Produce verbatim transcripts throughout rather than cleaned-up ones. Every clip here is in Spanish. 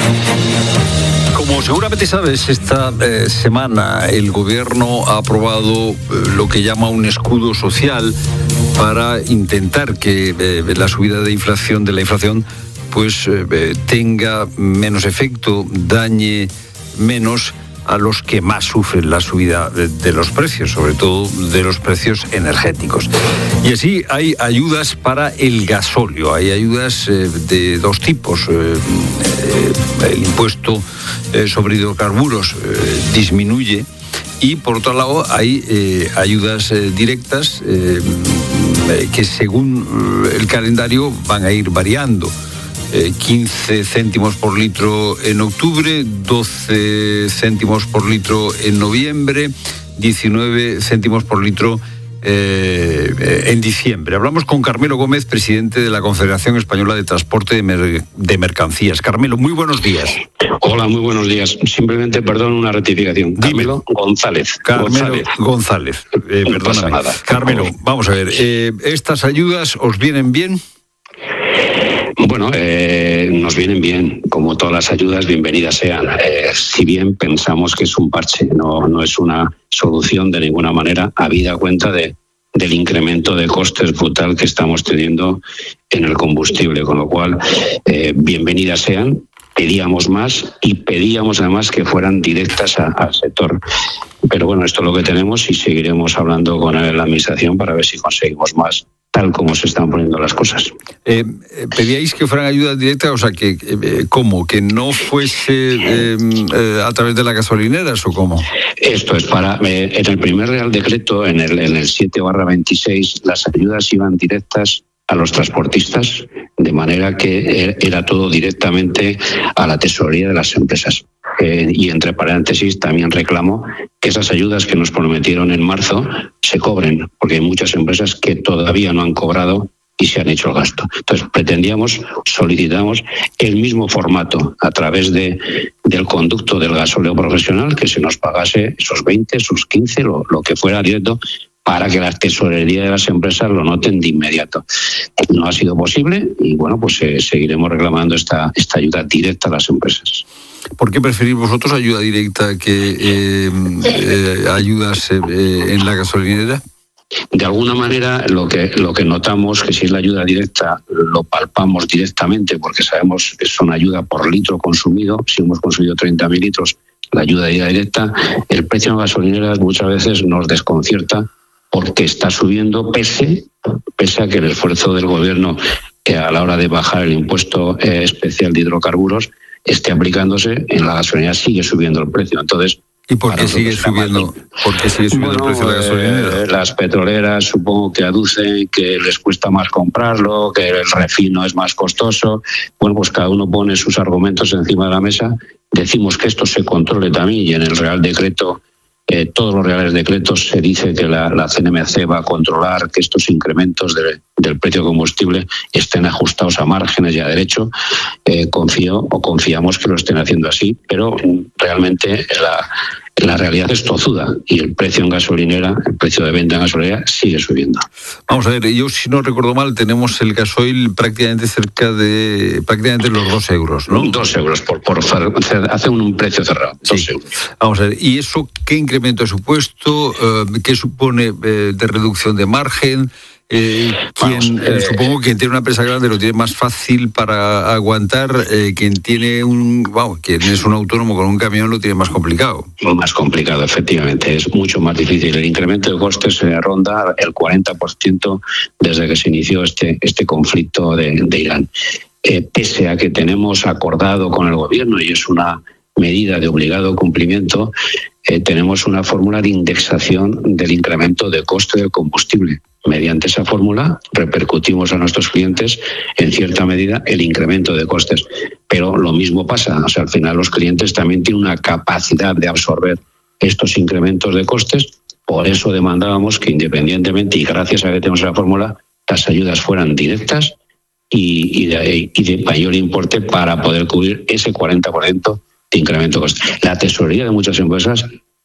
Como seguramente sabes, esta eh, semana el gobierno ha aprobado eh, lo que llama un escudo social para intentar que eh, la subida de inflación de la inflación pues eh, tenga menos efecto, dañe menos a los que más sufren la subida de, de los precios, sobre todo de los precios energéticos. Y así hay ayudas para el gasóleo, hay ayudas eh, de dos tipos. Eh, eh, el impuesto eh, sobre hidrocarburos eh, disminuye y por otro lado hay eh, ayudas eh, directas eh, que según el calendario van a ir variando. quince céntimos por litro en octubre, doce céntimos por litro en noviembre, diecinueve céntimos por litro eh, en diciembre. Hablamos con Carmelo Gómez, presidente de la Confederación Española de Transporte de, Mer- de Mercancías. Carmelo, muy buenos días. Hola, muy buenos días. Simplemente, perdón, una rectificación. Carmelo González. Carmelo González. González. Eh, no perdóname. pasa nada. Carmelo, vamos a ver. Eh, ¿Estas ayudas os vienen bien? Bueno, eh, nos vienen bien, como todas las ayudas, bienvenidas sean. Eh, si bien pensamos que es un parche, no, no es una solución de ninguna manera, habida cuenta de, del incremento de costes brutal que estamos teniendo en el combustible, con lo cual, eh, bienvenidas sean. Pedíamos más y pedíamos además que fueran directas a, al sector. Pero bueno, esto es lo que tenemos y seguiremos hablando con la Administración para ver si conseguimos más, tal como se están poniendo las cosas. Eh, ¿Pedíais que fueran ayudas directas? O sea, que eh, ¿cómo? ¿Que no fuese eh, eh, a través de las gasolineras o cómo? Esto es para... Eh, en el primer Real Decreto, en el, en el siete barra veintiséis, las ayudas iban directas a los transportistas, de manera que era todo directamente a la tesorería de las empresas. Eh, y entre paréntesis también reclamo que esas ayudas que nos prometieron en marzo se cobren, porque hay muchas empresas que todavía no han cobrado y se han hecho el gasto. Entonces pretendíamos, solicitamos el mismo formato a través de, del conducto del gasóleo profesional, que se nos pagase esos veinte, esos quince, lo, lo que fuera directo, para que la tesorería de las empresas lo noten de inmediato. No ha sido posible y bueno, pues eh, seguiremos reclamando esta, esta ayuda directa a las empresas. ¿Por qué preferís vosotros ayuda directa que eh, eh, ayudas eh, en la gasolinera? De alguna manera, lo que, lo que notamos que si es la ayuda directa, lo palpamos directamente porque sabemos que son ayuda por litro consumido. Si hemos consumido treinta mil litros, la ayuda directa, el precio en gasolineras muchas veces nos desconcierta porque está subiendo pese, pese a que el esfuerzo del gobierno que a la hora de bajar el impuesto eh, especial de hidrocarburos esté aplicándose, en la gasolinera sigue subiendo el precio. Entonces, ¿y por qué sigue subiendo? ¿Por qué sigue subiendo bueno, el precio de la gasolinera? Eh, las petroleras supongo que aducen que les cuesta más comprarlo, que el refino es más costoso. Bueno, pues cada uno pone sus argumentos encima de la mesa. Decimos que esto se controle también y en el Real Decreto, eh, todos los reales decretos se dice que la, la C N M C va a controlar que estos incrementos de, del precio de combustible estén ajustados a márgenes y a derecho. Eh, confío o confiamos que lo estén haciendo así, pero realmente la, la realidad es tozuda y el precio en gasolinera, el precio de venta en gasolinera sigue subiendo. Vamos a ver, yo si no recuerdo mal tenemos el gasoil prácticamente cerca de prácticamente los dos euros, ¿no? Dos euros por, por hace un, un precio cerrado. Sí. Dos euros. Vamos a ver, ¿y eso qué incremento ha supuesto? Eh, ¿Qué supone eh, de reducción de margen? Eh, quien, Vamos, eh, eh, supongo que quien tiene una empresa grande lo tiene más fácil para aguantar, eh, quien tiene un, wow, quien es un autónomo con un camión lo tiene más complicado. Más complicado, efectivamente, es mucho más difícil. El incremento de costes se ronda el cuarenta por ciento desde que se inició este, este conflicto de, de Irán. Eh, pese a que tenemos acordado con el gobierno, y es una medida de obligado cumplimiento, eh, tenemos una fórmula de indexación del incremento de coste del combustible. Mediante esa fórmula repercutimos a nuestros clientes en cierta medida el incremento de costes. Pero lo mismo pasa, o sea, al final los clientes también tienen una capacidad de absorber estos incrementos de costes. Por eso demandábamos que independientemente y gracias a que tenemos la fórmula, las ayudas fueran directas y, y, de, y de mayor importe para poder cubrir ese cuarenta por ciento de incremento de costes. La tesorería de muchas empresas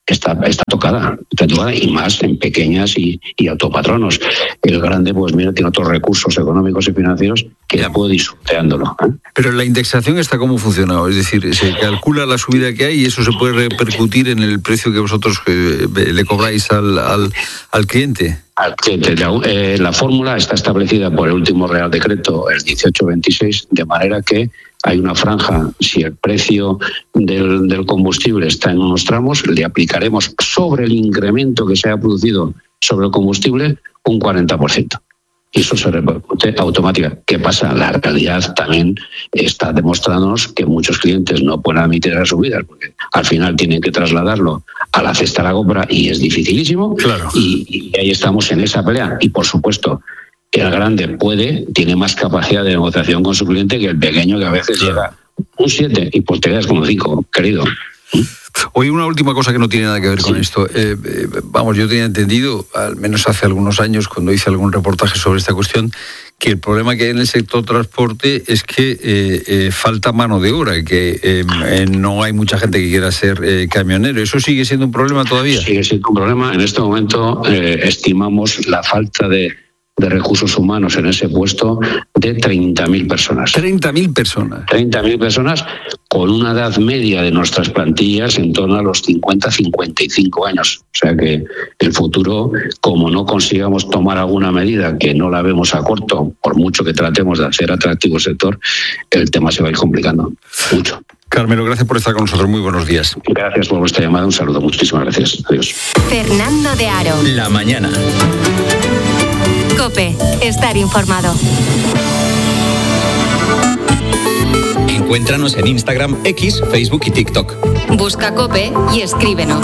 está, está tocada, está tocada, y más en pequeñas y, y autopatronos. El grande, pues mira, tiene otros recursos económicos y financieros que ya puede ir sorteándolo, ¿eh? Pero la indexación está cómo funcionado, es decir, se calcula la subida que hay y eso se puede repercutir en el precio que vosotros eh, le cobráis al, al, al cliente. Al cliente. La, eh, la fórmula está establecida por el último Real Decreto, el dieciocho veintiséis, de manera que hay una franja. Si el precio del, del combustible está en unos tramos, le aplicaremos sobre el incremento que se ha producido sobre el combustible un cuarenta por ciento. Y eso se repercute automáticamente. ¿Qué pasa? La realidad también está demostrándonos que muchos clientes no pueden admitir las subidas, porque al final tienen que trasladarlo a la cesta de la compra y es dificilísimo. Claro. Y, y ahí estamos en esa pelea. Y por supuesto, el grande puede, tiene más capacidad de negociación con su cliente que el pequeño, que a veces llega un siete y pues te quedas como cinco, querido. Oye, una última cosa que no tiene nada que ver sí. con esto. Eh, eh, vamos, yo tenía entendido, al menos hace algunos años, cuando hice algún reportaje sobre esta cuestión, que el problema que hay en el sector transporte es que eh, eh, falta mano de obra, que eh, eh, no hay mucha gente que quiera ser eh, camionero. ¿Eso sigue siendo un problema todavía? Sigue siendo un problema. En este momento eh, estimamos la falta de... de recursos humanos en ese puesto de treinta mil personas. treinta mil personas. treinta mil personas con una edad media de nuestras plantillas en torno a los cincuenta a cincuenta y cinco años. O sea que el futuro, como no consigamos tomar alguna medida que no la vemos a corto, por mucho que tratemos de hacer atractivo el sector, el tema se va a ir complicando mucho. Carmelo, gracias por estar con nosotros. Muy buenos días. Gracias por vuestra llamada. Un saludo. Muchísimas gracias. Adiós. Fernando de Aro. La mañana. COPE. Estar informado. Encuéntranos en Instagram, X, Facebook y TikTok. Busca COPE y escríbenos.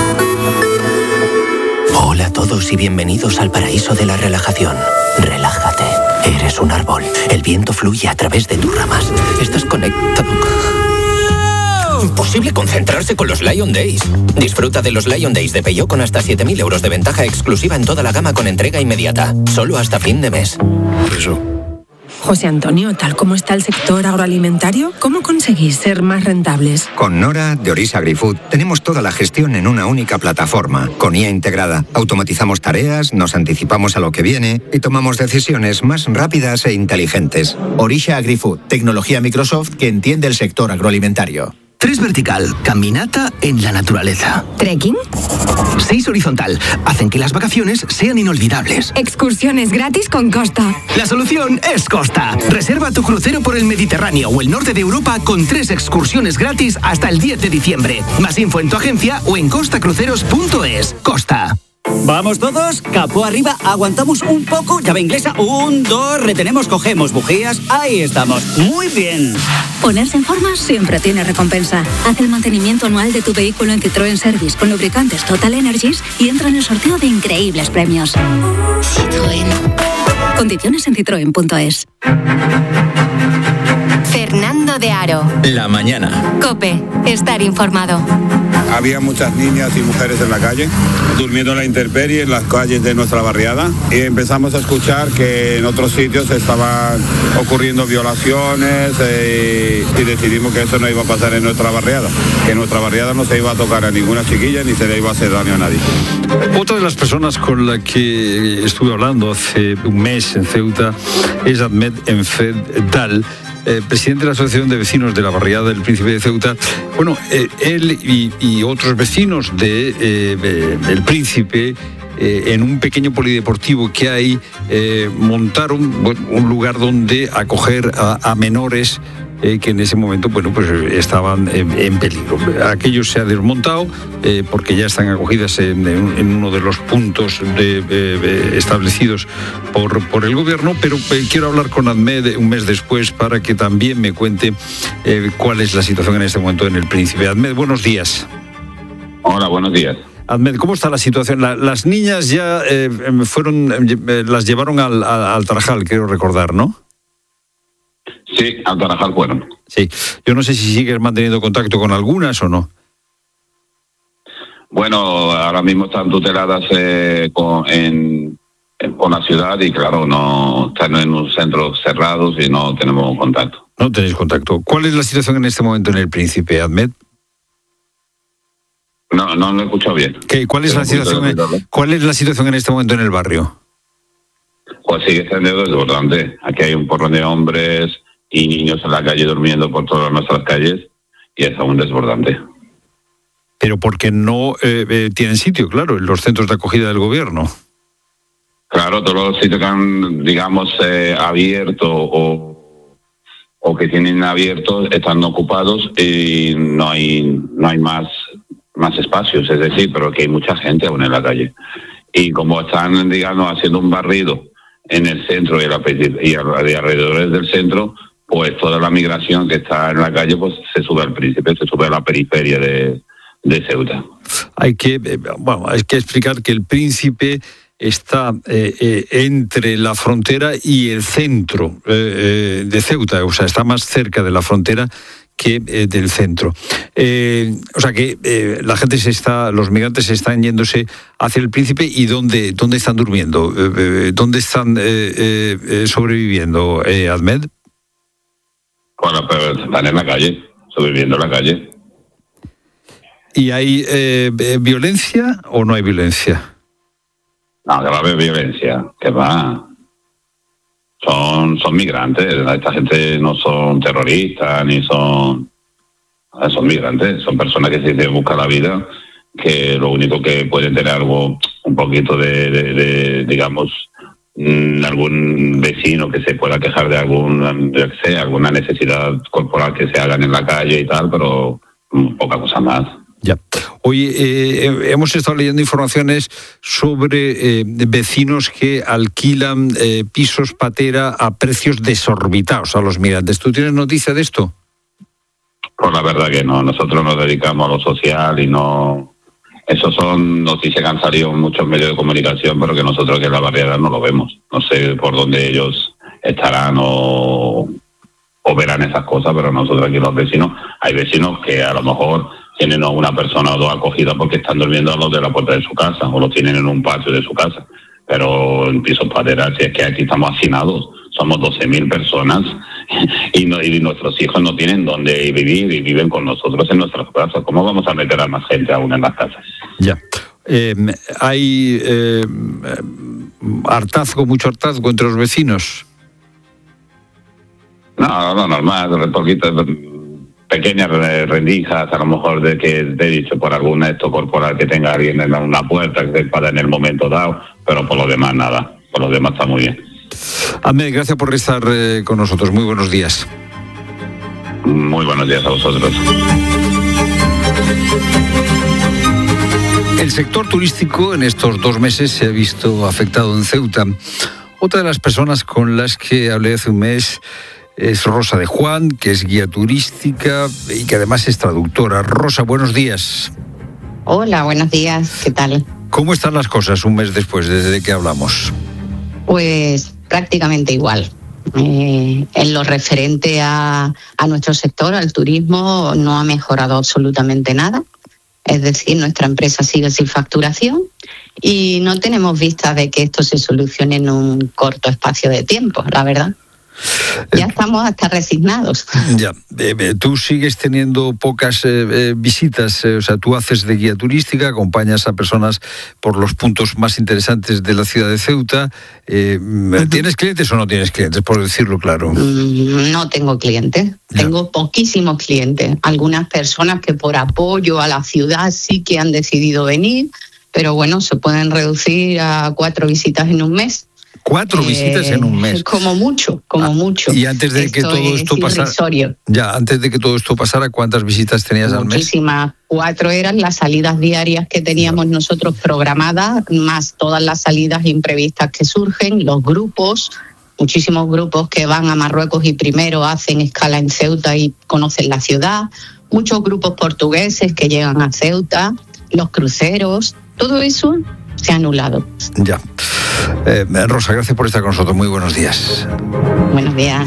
Hola a todos y bienvenidos al paraíso de la relajación. Relájate. Eres un árbol. El viento fluye a través de tus ramas. Estás conectado. Imposible concentrarse con los Lion Days. Disfruta de los Lion Days de Peugeot con hasta siete mil euros de ventaja exclusiva en toda la gama con entrega inmediata. Solo hasta fin de mes. Eso. José Antonio, tal como está el sector agroalimentario, ¿cómo conseguís ser más rentables? Con Nora de Orisa AgriFood tenemos toda la gestión en una única plataforma. Con I A integrada, automatizamos tareas, nos anticipamos a lo que viene y tomamos decisiones más rápidas e inteligentes. Orisa AgriFood, tecnología Microsoft que entiende el sector agroalimentario. Tres vertical, caminata en la naturaleza. ¿Trekking? Seis horizontal, hacen que las vacaciones sean inolvidables. Excursiones gratis con Costa. La solución es Costa. Reserva tu crucero por el Mediterráneo o el norte de Europa con tres excursiones gratis hasta el diez de diciembre. Más info en tu agencia o en costa cruceros punto es. Costa. ¿Vamos todos? Capó arriba, aguantamos un poco, llave inglesa, un, dos, retenemos, cogemos bujías, ahí estamos, muy bien. Ponerse en forma siempre tiene recompensa. Haz el mantenimiento anual de tu vehículo en Citroën Service con lubricantes Total Energies y entra en el sorteo de increíbles premios. Citroën. Condiciones en citroen punto es. Fernando de Aro. La mañana. COPE. Estar informado. Había muchas niñas y mujeres en la calle, durmiendo en la intemperie en las calles de nuestra barriada, y empezamos a escuchar que en otros sitios estaban ocurriendo violaciones eh, y decidimos que eso no iba a pasar en nuestra barriada, que en nuestra barriada no se iba a tocar a ninguna chiquilla ni se le iba a hacer daño a nadie. Otra de las personas con la que estuve hablando hace un mes en Ceuta es Ahmed Enfed Dal, Eh, presidente de la Asociación de Vecinos de la Barriada del Príncipe de Ceuta. Bueno, eh, él y, y otros vecinos de, eh, de, del Príncipe, eh, en un pequeño polideportivo que hay, eh, montaron bueno, un lugar donde acoger a, a menores Eh, que en ese momento, bueno, pues estaban en, en peligro. Aquello se ha desmontado eh, porque ya están acogidas en, en, en uno de los puntos de, eh, establecidos por, por el gobierno, pero eh, quiero hablar con Ahmed un mes después para que también me cuente eh, cuál es la situación en este momento en el Príncipe. Ahmed, buenos días. Hola, buenos días. Ahmed, ¿cómo está la situación? La, las niñas ya eh, fueron, eh, las llevaron al, al, al Tarajal, quiero recordar, ¿no? Sí, al Tarajal fueron. Sí, yo no sé si sigues manteniendo contacto con algunas o no. Bueno, ahora mismo están tuteladas eh, con, en, en, con la ciudad y claro, no están en un centro cerrados y no tenemos contacto. No tenéis contacto. ¿Cuál es la situación en este momento en el Príncipe, Ahmed? No, no lo he escuchado bien. ¿Qué, cuál, es la situación, ¿Cuál es la situación en este momento en el barrio? Pues sigue siendo desbordante. Aquí hay un porrón de hombres y niños en la calle durmiendo por todas nuestras calles y es aún desbordante. Pero porque no eh, eh, tienen sitio, claro, en los centros de acogida del gobierno. Claro, todos los sitios que han, digamos, eh, abierto o, o que tienen abiertos están ocupados y no hay no hay más, más espacios, es decir, pero que hay mucha gente aún en la calle. Y como están, digamos, haciendo un barrido en el centro y, la, y alrededores del centro, pues toda la migración que está en la calle pues se sube al Príncipe, se sube a la periferia de, de Ceuta. Hay que, bueno, hay que explicar que el Príncipe está eh, eh, entre la frontera y el centro eh, de Ceuta, o sea, está más cerca de la frontera que eh, del centro. Eh, o sea que eh, la gente se está, los migrantes están yéndose hacia el Príncipe. ¿Y dónde, dónde están durmiendo? Eh, ¿Dónde están eh, eh, sobreviviendo, eh, Ahmed? Bueno, pero están en la calle, sobreviviendo en la calle. ¿Y hay eh, violencia o no hay violencia? No, que va a haber violencia, que va. Son, son migrantes, esta gente no son terroristas, ni son... Son migrantes, son personas que se buscan la vida, que lo único que pueden tener algo, un poquito de, de, de digamos, mmm, algún vecino que se pueda quejar de algún, de, sé, alguna necesidad corporal que se hagan en la calle y tal, pero mmm, poca cosa más. Ya. Hoy eh, hemos estado leyendo informaciones sobre eh, vecinos que alquilan eh, pisos patera a precios desorbitados a los migrantes. ¿Tú tienes noticia de esto? Pues la verdad que no. Nosotros nos dedicamos a lo social y no... Esos son noticias que han salido en muchos medios de comunicación, pero que nosotros aquí en la barriada no lo vemos. No sé por dónde ellos estarán o, o verán esas cosas, pero nosotros aquí los vecinos... Hay vecinos que a lo mejor tienen a una persona o dos acogidas porque están durmiendo a los de la puerta de su casa o los tienen en un patio de su casa. Pero en pisos pateras, si es que aquí estamos hacinados, somos doce mil personas y, no, y nuestros hijos no tienen dónde vivir y viven con nosotros en nuestras casas. ¿Cómo vamos a meter a más gente aún en las casas? Ya. Eh, ¿Hay eh, hartazgo, mucho hartazgo entre los vecinos? No, no, normal, poquito... pequeñas rendijas, a lo mejor de que te he dicho por algún acto corporal que tenga alguien en una puerta que se para en el momento dado, pero por lo demás nada, por lo demás está muy bien. Ahmed, gracias por estar eh, con nosotros, muy buenos días. Muy buenos días a vosotros. El sector turístico en estos dos meses se ha visto afectado en Ceuta. Otra de las personas con las que hablé hace un mes es Rosa de Juan, que es guía turística y que además es traductora. Rosa, buenos días. Hola, buenos días. ¿Qué tal? ¿Cómo están las cosas un mes después, desde que hablamos? Pues prácticamente igual. Eh, en lo referente a, a nuestro sector, al turismo, no ha mejorado absolutamente nada. Es decir, nuestra empresa sigue sin facturación y no tenemos vistas de que esto se solucione en un corto espacio de tiempo, la verdad. Ya estamos hasta resignados. Ya, eh, tú sigues teniendo pocas eh, eh, visitas, eh, o sea, tú haces de guía turística, acompañas a personas por los puntos más interesantes de la ciudad de Ceuta. Eh, uh-huh. ¿Tienes clientes o no tienes clientes, por decirlo claro? Mm, no tengo clientes, ya. Tengo poquísimos clientes. Algunas personas que por apoyo a la ciudad sí que han decidido venir, pero bueno, se pueden reducir a cuatro visitas en un mes. Cuatro eh, visitas en un mes. Como mucho, como ah, mucho. Y antes de esto que todo esto pasara, ya, antes de que todo esto pasara, ¿cuántas visitas tenías al mes? Muchísimas. Cuatro eran las salidas diarias que teníamos no. nosotros programadas, más todas las salidas imprevistas que surgen, los grupos, muchísimos grupos que van a Marruecos y primero hacen escala en Ceuta y conocen la ciudad, muchos grupos portugueses que llegan a Ceuta, los cruceros, todo eso se ha anulado. Ya. Eh, Rosa, gracias por estar con nosotros. Muy buenos días. Buenos días.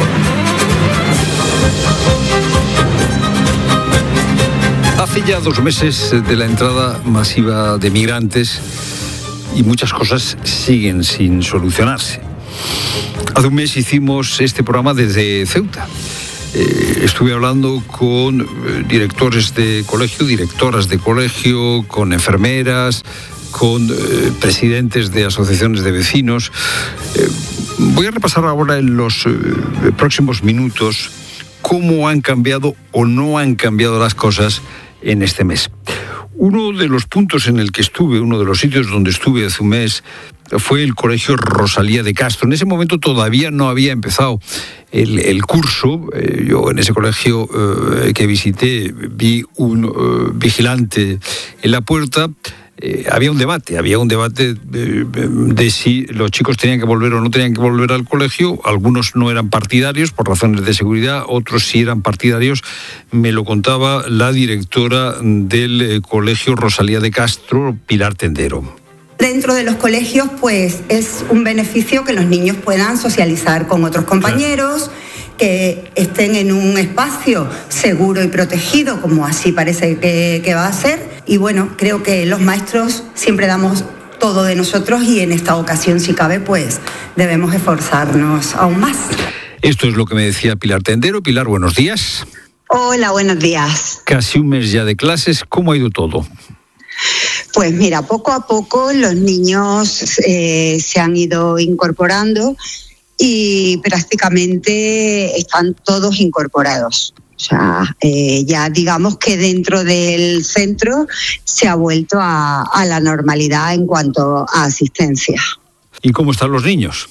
Hace ya dos meses de la entrada masiva de migrantes y muchas cosas siguen sin solucionarse. Hace un mes hicimos este programa desde Ceuta Eh, estuve hablando con eh, directores de colegio, directoras de colegio, con enfermeras, con eh, presidentes de asociaciones de vecinos. Eh, voy a repasar ahora en los eh, próximos minutos cómo han cambiado o no han cambiado las cosas en este mes. Uno de los puntos en el que estuve, uno de los sitios donde estuve hace un mes, fue el Colegio Rosalía de Castro. En ese momento todavía no había empezado el, el curso. Eh, yo en ese colegio eh, que visité vi un eh, vigilante en la puerta. Eh, había un debate, había un debate de, de si los chicos tenían que volver o no tenían que volver al colegio. Algunos no eran partidarios por razones de seguridad, otros sí eran partidarios. Me lo contaba la directora del eh, Colegio Rosalía de Castro, Pilar Tendero. Dentro de los colegios, pues es un beneficio que los niños puedan socializar con otros compañeros, claro, que estén en un espacio seguro y protegido, como así parece que, que va a ser. Y bueno, creo que los maestros siempre damos todo de nosotros y en esta ocasión, si cabe, pues debemos esforzarnos aún más. Esto es lo que me decía Pilar Tendero. Pilar, buenos días. Hola, buenos días. Casi un mes ya de clases. ¿Cómo ha ido todo? Pues mira, poco a poco los niños eh, se han ido incorporando y prácticamente están todos incorporados. O sea, eh, ya digamos que dentro del centro se ha vuelto a, a la normalidad en cuanto a asistencia. ¿Y cómo están los niños?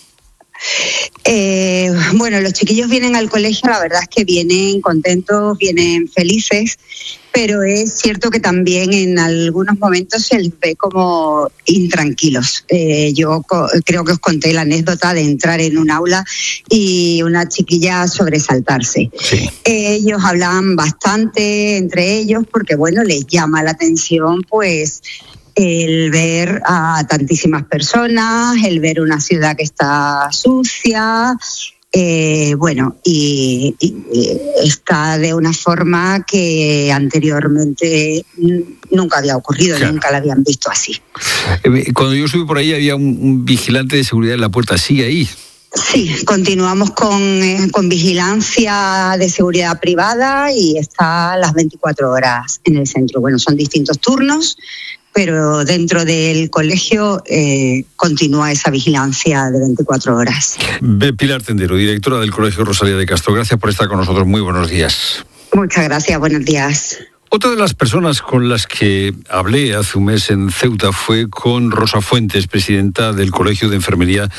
Eh, bueno, los chiquillos vienen al colegio, la verdad es que vienen contentos, vienen felices, pero es cierto que también en algunos momentos se les ve como intranquilos. Eh, yo co- creo que os conté la anécdota de entrar en un aula y una chiquilla sobresaltarse. Sí. Ellos hablan bastante entre ellos porque, bueno, les llama la atención, pues, el ver a tantísimas personas, el ver una ciudad que está sucia, eh, bueno, y, y, y está de una forma que anteriormente nunca había ocurrido, claro, nunca la habían visto así. Cuando yo estuve por ahí había un, un vigilante de seguridad en la puerta, ¿sigue ahí? Sí, continuamos con, eh, con vigilancia de seguridad privada y está las veinticuatro horas en el centro. Bueno, son distintos turnos, pero dentro del colegio eh, continúa esa vigilancia de veinticuatro horas. Pilar Tendero, directora del Colegio Rosalía de Castro, gracias por estar con nosotros. Muy buenos días. Muchas gracias, buenos días. Otra de las personas con las que hablé hace un mes en Ceuta fue con Rosa Fuentes, presidenta del Colegio de Enfermería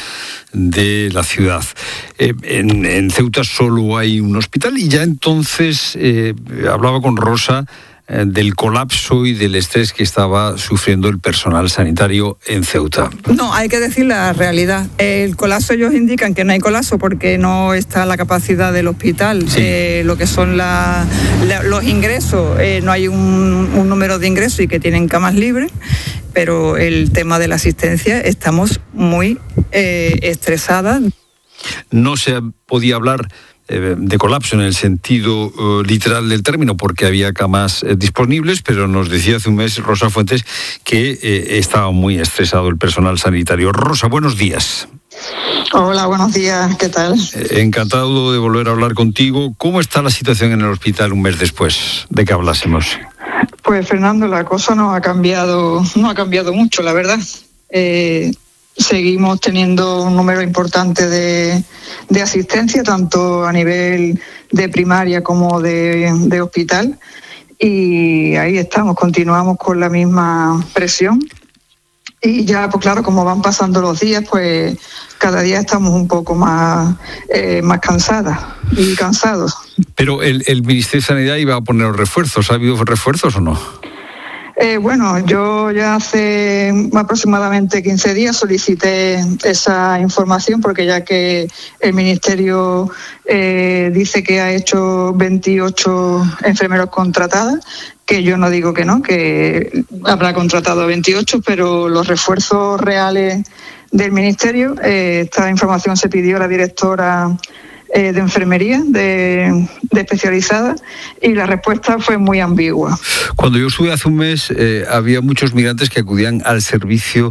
de la ciudad. Eh, en, en Ceuta solo hay un hospital y ya entonces eh, hablaba con Rosa del colapso y del estrés que estaba sufriendo el personal sanitario en Ceuta. No, hay que decir la realidad. El colapso, ellos indican que no hay colapso porque no está la capacidad del hospital. Sí. Eh, lo que son la, la, los ingresos, eh, no hay un, un número de ingresos y que tienen camas libres, pero el tema de la asistencia estamos muy eh, estresadas. No se podía hablar de colapso en el sentido uh, literal del término porque había camas eh, disponibles, pero nos decía hace un mes Rosa Fuentes que eh, estaba muy estresado el personal sanitario. Rosa, buenos días. Hola, buenos días, ¿qué tal? Eh, encantado de volver a hablar contigo. ¿Cómo está la situación en el hospital un mes después de que hablásemos? Pues Fernando, la cosa no ha cambiado, no ha cambiado mucho, la verdad. Eh, Seguimos teniendo un número importante de, de asistencia, tanto a nivel de primaria como de, de hospital. Y ahí estamos, continuamos con la misma presión. Y ya, pues claro, como van pasando los días, pues cada día estamos un poco más, eh, más cansadas y cansados. Pero el, el Ministerio de Sanidad iba a poner refuerzos. ¿Ha habido refuerzos o no? Eh, bueno, yo ya hace aproximadamente quince días solicité esa información porque ya que el Ministerio eh, dice que ha hecho veintiocho enfermeros contratadas, que yo no digo que no, que habrá contratado a veintiocho, pero los refuerzos reales del Ministerio, eh, esta información se pidió a la directora Eh, de enfermería, de, de especializada, y la respuesta fue muy ambigua. Cuando yo estuve hace un mes, eh, había muchos migrantes que acudían al servicio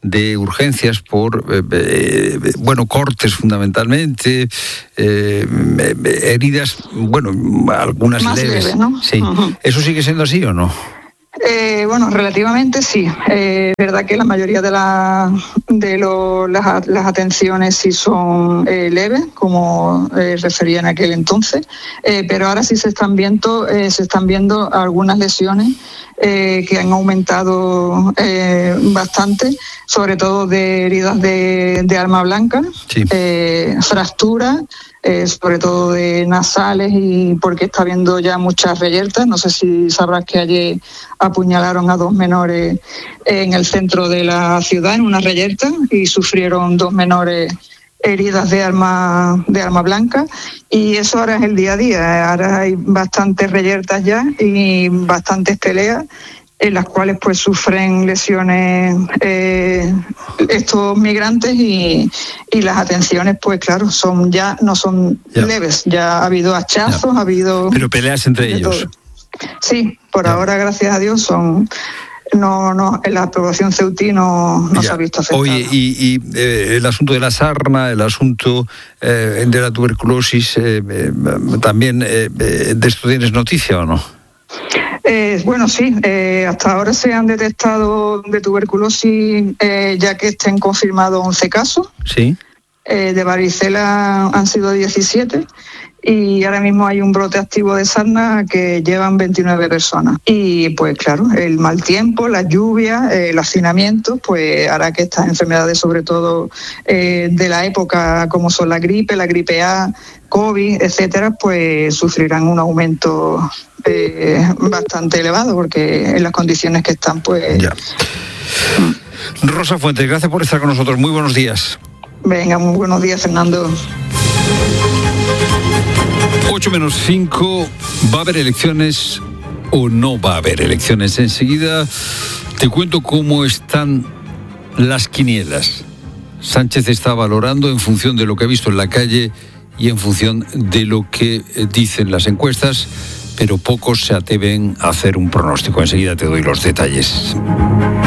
de urgencias por, eh, eh, bueno, cortes fundamentalmente, eh, heridas, bueno, algunas Más leves. leve, ¿no? Sí. Uh-huh. ¿Eso sigue siendo así o no? Eh, bueno, relativamente sí. Eh, es verdad que la mayoría de, la, de lo, las, las atenciones sí son eh, leves, como eh, refería en aquel entonces, eh, pero ahora sí se están viendo, eh, se están viendo algunas lesiones eh, que han aumentado eh, bastante, sobre todo de heridas de, de arma blanca, sí. eh, fracturas. Eh, sobre todo de nasales, y porque está habiendo ya muchas reyertas. No sé si sabrás que ayer apuñalaron a dos menores en el centro de la ciudad en una reyerta y sufrieron dos menores heridas de arma de arma blanca, y eso ahora es el día a día. Ahora hay bastantes reyertas ya y bastantes peleas en las cuales pues sufren lesiones eh, estos migrantes, y, y las atenciones pues claro son ya no son ya. leves, ya ha habido hachazos, ya. ha habido... Pero peleas entre ellos. Todo. Sí, por ya. ahora gracias a Dios son... No, no, en la población ceutí no, no se ha visto afectada. Oye, y, y eh, el asunto de la sarna, el asunto eh, de la tuberculosis, eh, eh, también, eh, ¿de esto tienes noticia o no? Eh, bueno, sí, eh, hasta ahora se han detectado de tuberculosis, eh, ya que estén confirmados once casos. Sí. Eh, de varicela han sido diecisiete, y ahora mismo hay un brote activo de sarna que llevan veintinueve personas. Y pues claro, el mal tiempo, las lluvias, eh, el hacinamiento, pues hará que estas enfermedades, sobre todo eh, de la época, como son la gripe, la gripe A, COVID, etcétera, pues sufrirán un aumento eh, bastante elevado, porque en las condiciones que están, pues... Ya. Rosa Fuentes, gracias por estar con nosotros. Muy buenos días. Venga, muy buenos días, Fernando. ocho menos cinco, ¿va a haber elecciones o no va a haber elecciones? Enseguida te cuento cómo están las quinielas. Sánchez está valorando en función de lo que ha visto en la calle y en función de lo que dicen las encuestas, pero pocos se atreven a hacer un pronóstico. Enseguida te doy los detalles.